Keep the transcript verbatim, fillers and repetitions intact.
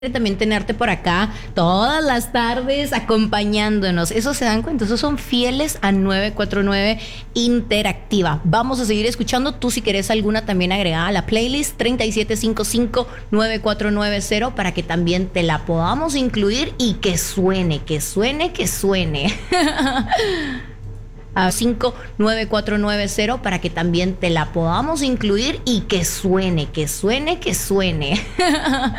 también tenerte por acá todas las tardes acompañándonos. Eso se dan cuenta, esos son fieles a nueve cuatro nueve Interactiva. Vamos a seguir escuchando. Tú si querés alguna también agregada a la playlist treinta y siete cincuenta y cinco nueve cuatro nueve cero para que también te la podamos incluir y que suene, que suene, que suene. A cinco nueve cuatro nueve cero para que también te la podamos incluir y que suene, que suene, que suene.